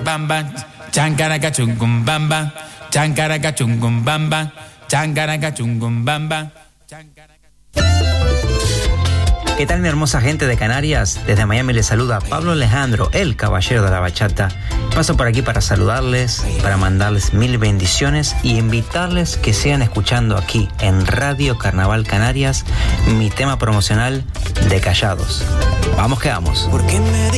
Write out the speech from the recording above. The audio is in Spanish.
bam bam, chancaraca chungum bam bam, chancaraca chungum bam bam, chancaraca chungum bam bam. ¿Qué tal, mi hermosa gente de Canarias? Desde Miami les saluda Pablo Alejandro, el caballero de la bachata. Paso por aquí para saludarles, para mandarles mil bendiciones y invitarles que sigan escuchando aquí en Radio Carnaval Canarias mi tema promocional de Callados. Vamos que vamos.